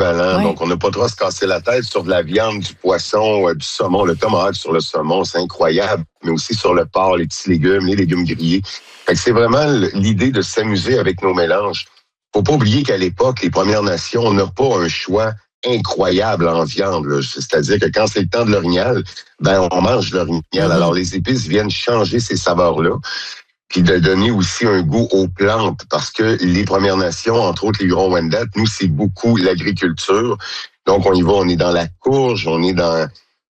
polyvalent. Oui. Donc, on n'a pas trop à se casser la tête sur de la viande, du poisson, du saumon. Le tomahawk sur le saumon, c'est incroyable. Mais aussi sur le porc, les petits légumes, les légumes grillés. Fait que c'est vraiment l'idée de s'amuser avec nos mélanges. Faut pas oublier qu'à l'époque, les Premières Nations, on n'a pas un choix incroyable en viande, là. C'est-à-dire que quand c'est le temps de l'orignal, ben on mange de l'orignal. Mm-hmm. Alors, les épices viennent changer ces saveurs-là. Puis de donner aussi un goût aux plantes, parce que les Premières Nations, entre autres les Hurons-Wendat, nous, c'est beaucoup l'agriculture. Donc, on y va, on est dans la courge, on est dans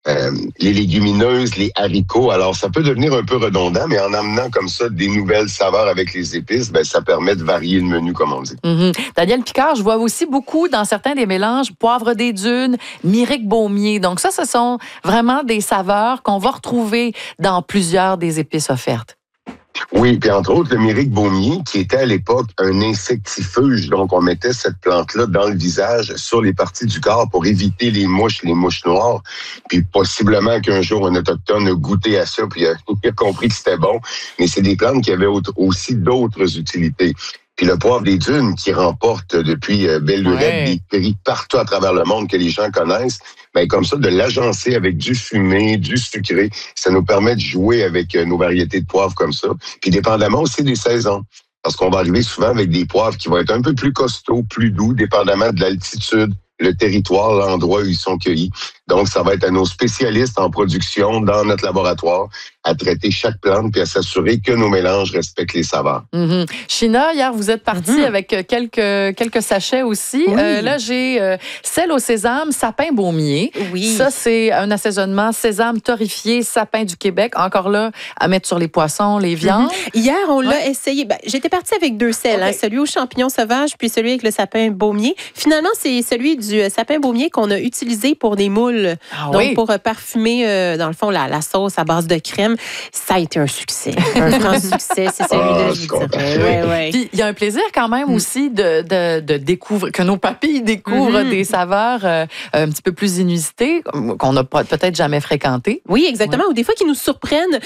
les légumineuses, les haricots. Alors, ça peut devenir un peu redondant, mais en amenant comme ça des nouvelles saveurs avec les épices, ben ça permet de varier le menu, comme on dit. Mm-hmm. Daniel Picard, je vois aussi beaucoup dans certains des mélanges poivre des dunes, myrique baumier. Donc ça, ce sont vraiment des saveurs qu'on va retrouver dans plusieurs des épices offertes. Oui, puis entre autres, le myrique baumier, qui était à l'époque un insectifuge. Donc, on mettait cette plante-là dans le visage, sur les parties du corps pour éviter les mouches noires. Puis possiblement qu'un jour, un Autochtone a goûté à ça, puis il a compris que c'était bon. Mais c'est des plantes qui avaient aussi d'autres utilités. Puis le poivre des dunes qui remporte depuis belle lurette des prix partout à travers le monde que les gens connaissent, ben comme ça, de l'agencer avec du fumé, du sucré, ça nous permet de jouer avec nos variétés de poivre comme ça. Puis dépendamment aussi des saisons. Parce qu'on va arriver souvent avec des poivres qui vont être un peu plus costauds, plus doux, dépendamment de l'altitude, le territoire, l'endroit où ils sont cueillis. Donc, ça va être à nos spécialistes en production dans notre laboratoire à traiter chaque plante puis à s'assurer que nos mélanges respectent les saveurs. Mm-hmm. China, hier, vous êtes partie avec quelques sachets aussi. Oui. Là, j'ai sel au sésame, sapin baumier. Oui. Ça, c'est un assaisonnement sésame torréfié, sapin du Québec. Encore là, à mettre sur les poissons, les viandes. Hier, on l'a essayé. Ben, j'étais partie avec 2 sels, Okay. celui aux champignons sauvages puis celui avec le sapin baumier. Finalement, c'est celui du sapin baumier qu'on a utilisé pour des moules. Ah, Donc, oui. pour parfumer, dans le fond, la sauce à base de crème. Ça a été un succès. Un grand succès. C'est celui-là, je vous dirais. Ouais. Puis, il y a un plaisir quand même aussi de découvrir, que nos papilles découvrent des saveurs un petit peu plus inusitées, qu'on n'a peut-être jamais fréquentées. Oui, exactement. Ou des fois, qui nous surprennent.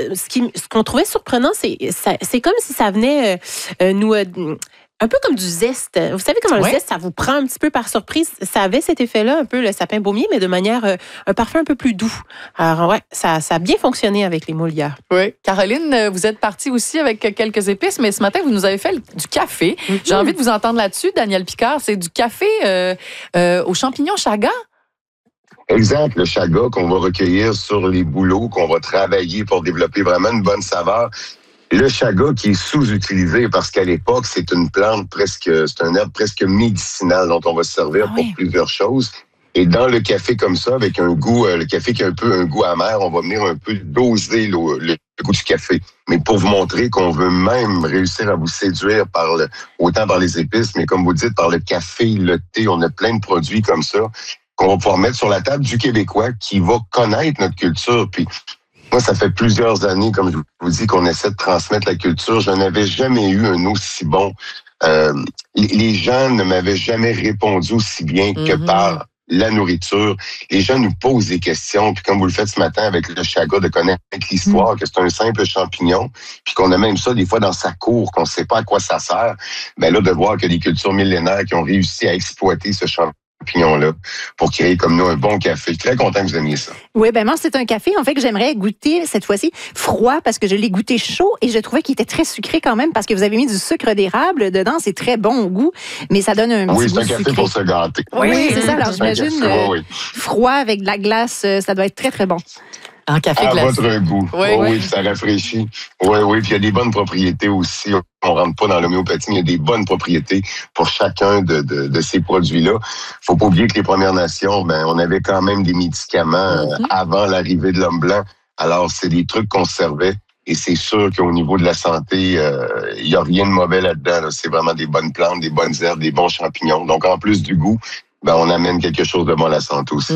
Ce qu'on trouvait surprenant, c'est comme si ça venait nous... un peu comme du zeste. Vous savez comment le zeste, ça vous prend un petit peu par surprise. Ça avait cet effet-là, un peu le sapin baumier, mais de manière, un parfum un peu plus doux. Alors, ouais, ça a bien fonctionné avec les moules hier. Oui. Caroline, vous êtes partie aussi avec quelques épices, mais ce matin, vous nous avez fait du café. J'ai envie de vous entendre là-dessus, Daniel Picard. C'est du café aux champignons chaga? Exact, le chaga qu'on va recueillir sur les bouleaux, qu'on va travailler pour développer vraiment une bonne saveur. Le chaga qui est sous-utilisé parce qu'à l'époque, c'est une plante c'est un herbe presque médicinal dont on va se servir pour plusieurs choses. Et dans le café comme ça, avec un goût, le café qui a un peu un goût amer, on va venir un peu doser le goût du café. Mais pour vous montrer qu'on veut même réussir à vous séduire autant par les épices, mais comme vous dites, par le café, le thé, on a plein de produits comme ça qu'on va pouvoir mettre sur la table du Québécois qui va connaître notre culture. Puis moi, ça fait plusieurs années, comme je vous dis, qu'on essaie de transmettre la culture. Je n'avais jamais eu un aussi bon... les gens ne m'avaient jamais répondu aussi bien que par la nourriture. Les gens nous posent des questions, puis comme vous le faites ce matin avec le chaga, de connaître l'histoire, que c'est un simple champignon, puis qu'on a même ça des fois dans sa cour, qu'on ne sait pas à quoi ça sert. Mais là, de voir que des cultures millénaires qui ont réussi à exploiter ce champignon-là pour créer comme nous un bon café. Je suis très content que vous aimiez ça. Oui, ben moi, c'est un café, en fait, que j'aimerais goûter cette fois-ci froid parce que je l'ai goûté chaud et je trouvais qu'il était très sucré quand même parce que vous avez mis du sucre d'érable dedans. C'est très bon au goût, mais ça donne un petit goût sucré. Oui, c'est un café pour se gâter. Oui, c'est ça. Alors, j'imagine froid avec de la glace, ça doit être très, très bon. En café glacé. À votre goût. Oui, ça rafraîchit. Oui. Puis il y a des bonnes propriétés aussi. On rentre pas dans l'homéopathie, mais il y a des bonnes propriétés pour chacun de ces produits-là. Faut pas oublier que les Premières Nations, on avait quand même des médicaments avant l'arrivée de l'homme blanc. Alors, c'est des trucs qu'on servait. Et c'est sûr qu'au niveau de la santé, il n'y a rien de mauvais là-dedans. C'est vraiment des bonnes plantes, des bonnes herbes, des bons champignons. Donc, en plus du goût, on amène quelque chose de bon à la santé aussi.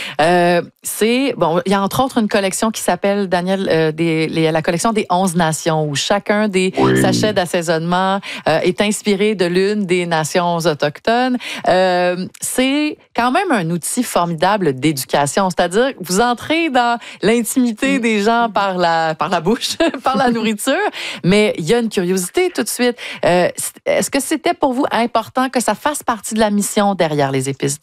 Il y a entre autres une collection qui s'appelle, Daniel, la collection des 11 nations, où chacun des sachets d'assaisonnement est inspiré de l'une des nations autochtones. C'est quand même un outil formidable d'éducation, c'est-à-dire que vous entrez dans l'intimité des gens par la bouche, par la nourriture, mais il y a une curiosité tout de suite. Est-ce que c'était pour vous important que ça fasse partie de la mission derrière les épices